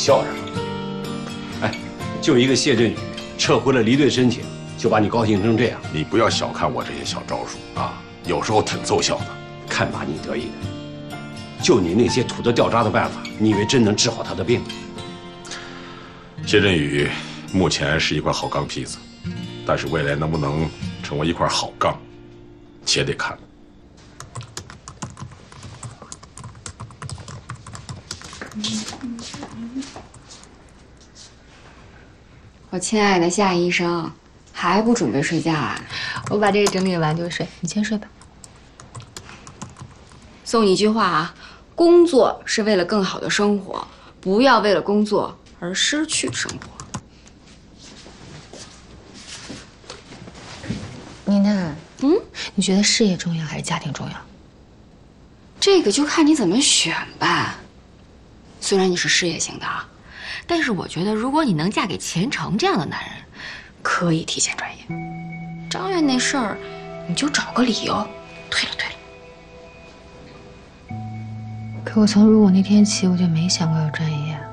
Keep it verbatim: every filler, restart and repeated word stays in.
笑什么？哎，就一个谢振宇撤回了离队申请，就把你高兴成这样。 你不要小看我这些小招数啊，有时候挺奏效的。 看把你得意的，就你那些土得掉渣的办法，你以为真能治好他的病？ 谢振宇目前是一块好钢坯子，但是未来能不能成为一块好钢，且得看。 我亲爱的夏医生，还不准备睡觉啊？ 我把这个整理完就睡，你先睡吧。 送你一句话啊，工作是为了更好的生活，不要为了工作而失去生活。 妮娜， 嗯， 你觉得事业重要还是家庭重要？ 这个就看你怎么选吧。虽然你是事业型的啊，但是我觉得如果你能嫁给钱程这样的男人，可以提前转业。张远那事儿，你就找个理由退了退了。 可我从入伍那天起，我就没想过要转业。